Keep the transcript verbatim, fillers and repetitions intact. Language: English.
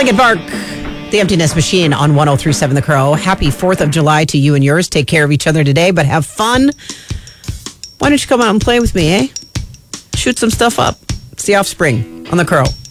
Linkin Park, The Emptiness Machine on one oh three point seven The Crow. Happy fourth of July to you and yours. Take care of each other today, but have fun. Why don't you come out and play with me, eh? Shoot some stuff up. It's The Offspring on The Crow.